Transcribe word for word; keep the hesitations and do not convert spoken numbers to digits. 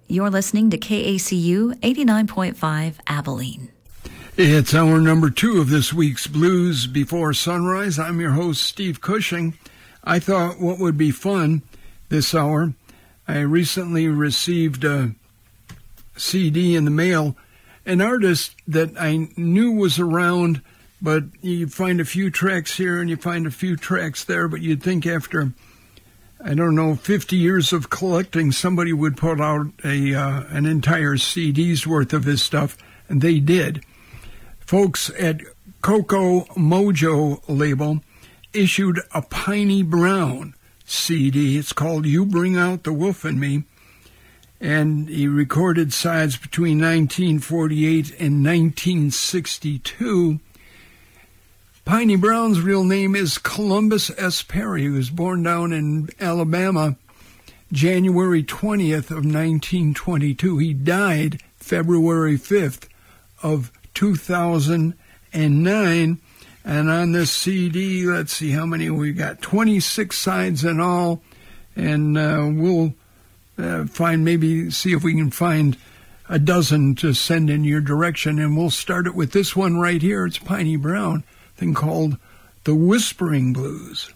You're listening to K A C U eighty-nine point five Abilene. It's hour number two of this week's Blues Before Sunrise. I'm your host, Steve Cushing. I thought what would be fun this hour, I recently received a C D in the mail, an artist that I knew was around, but you find a few tracks here and you find a few tracks there, but you'd think after, I don't know, fifty years of collecting, somebody would put out a uh, an entire C D's worth of his stuff, and they did. Folks at Coco Mojo label issued a Piney Brown C D. It's called You Bring Out the Wolf in Me, and he recorded sides between nineteen forty-eight and nineteen sixty-two. Piney Brown's real name is Columbus S. Perry. He was born down in Alabama, January twentieth of nineteen twenty-two. He died February fifth of two thousand nine. And on this C D, let's see how many we got. twenty-six sides in all. And uh, we'll uh, find, maybe see if we can find a dozen to send in your direction. And we'll start it with this one right here. It's Piney Brown, thing called The Whispering Blues.